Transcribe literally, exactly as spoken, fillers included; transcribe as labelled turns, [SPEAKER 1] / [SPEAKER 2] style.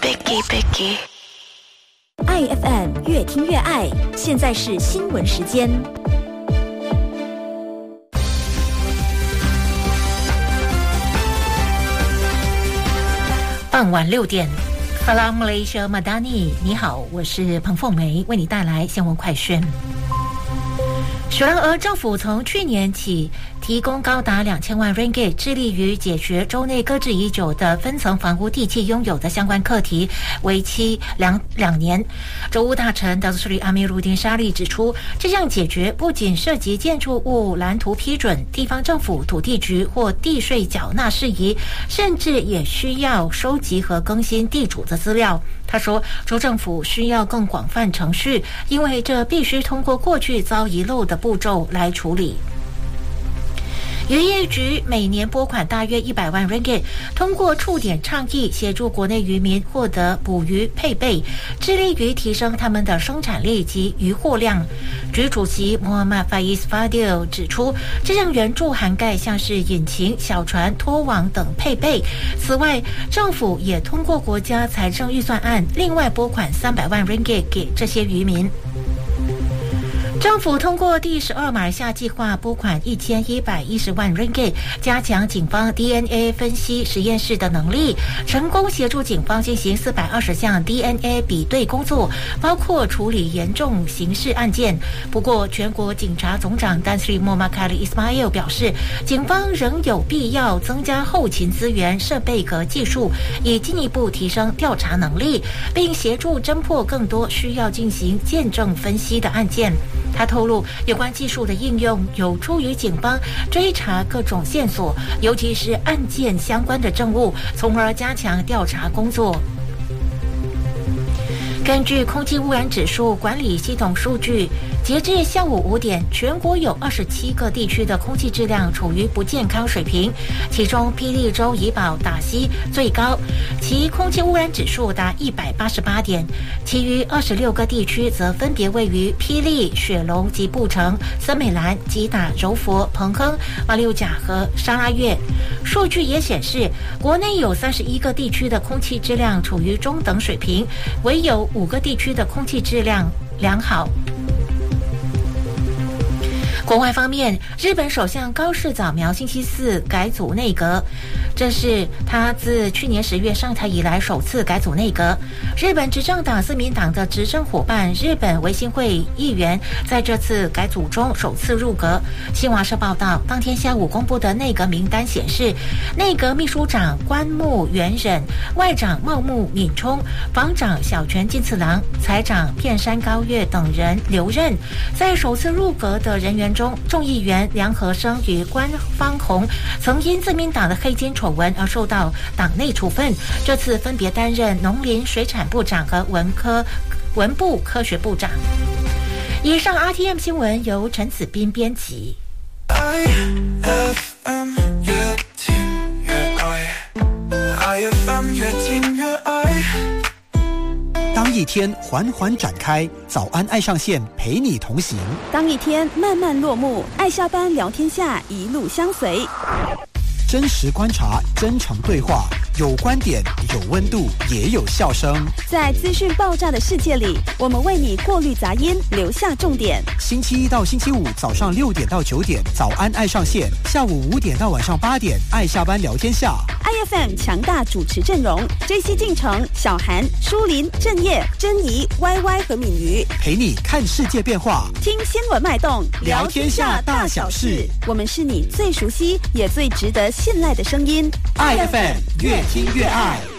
[SPEAKER 1] Picky Picky
[SPEAKER 2] I F M 越听越爱，现在是新闻时间。
[SPEAKER 3] 傍晚六点 Salam Malaysia Madani， 你好，我是彭凤梅，为你带来新闻快讯。雪兰莪政府从去年起提供高达两千万 ringgit， 致力于解决州内搁置已久的分层房屋地契拥有的相关课题，为期两两年。州务大臣达斯里阿米鲁丁沙利指出，这项解决不仅涉及建筑物蓝图批准、地方政府土地局或地税缴纳事宜，甚至也需要收集和更新地主的资料。他说，州政府需要更广泛程序，因为这必须通过过去遭遗漏的步骤来处理。渔业局每年拨款大约一百万 ringgit， 通过触点倡议协助国内渔民获得捕鱼配备，致力于提升他们的生产力及渔获量。局主席 Muhammad Faiz Fadil 指出，这项援助涵盖像是引擎、小船、拖网等配备。此外，政府也通过国家财政预算案另外拨款三百万 ringgit 给这些渔民。政府通过第十二马来西亚计划拨款一千一百一十万 ringgit， 加强警方 D N A 分析实验室的能力，成功协助警方进行四百二十项 D N A 比对工作，包括处理严重刑事案件。不过，全国警察总长丹斯里莫马卡里伊斯马尔表示，警方仍有必要增加后勤资源、设备和技术，以进一步提升调查能力，并协助侦破更多需要进行见证分析的案件。他透露，有关技术的应用有助于警方追查各种线索，尤其是案件相关的证物，从而加强调查工作。根据空气污染指数管理系统数据，截至下午五点，全国有二十七个地区的空气质量处于不健康水平，其中霹雳州怡保、打溪最高，其空气污染指数达一百八十八点，其余二十六个地区则分别位于霹雳、雪隆、吉布城、森美兰、吉打、柔佛、彭亨、马六甲和沙拉越。数据也显示，国内有三十一个地区的空气质量处于中等水平，唯有五个地区的空气质量良好。国外方面，日本首相高市早苗星期四改组内阁，这是他自去年十月上台以来首次改组内阁。日本执政党自民党的执政伙伴日本维新会议员在这次改组中首次入阁。新华社报道，当天下午公布的内阁名单显示，内阁秘书长官木原忍、外长茂木敏充、防长小泉进次郎、财长片山高月等人留任。在首次入阁的人员中，众议员梁和生与关芳弘曾因自民党的黑金丑闻而受到党内处分，这次分别担任农林水产部长和文科文部科学部长。以上 R T M 新闻由陈子斌编辑。I F M 越听越爱 I F M 越听越爱。
[SPEAKER 4] 当一天缓缓展开，早安爱上线陪你同行；
[SPEAKER 5] 当一天慢慢落幕，爱下班聊天下一路相随。
[SPEAKER 4] 真实观察，真诚对话，有观点，有温度，也有笑声。
[SPEAKER 5] 在资讯爆炸的世界里，我们为你过滤杂音，留下重点。
[SPEAKER 4] 星期一到星期五早上六点到九点，早安爱上线；下午五点到晚上八点，爱下班聊天下。
[SPEAKER 5] I F M 强大主持阵容：J C 进城、小韩、舒林、郑业、珍妮、Y Y 和敏瑜，
[SPEAKER 4] 陪你看世界变化，
[SPEAKER 5] 听新闻脉动，
[SPEAKER 4] 聊天下大小事。
[SPEAKER 5] 我们是你最熟悉也最值得信赖的声音。
[SPEAKER 4] I F M 越听越爱。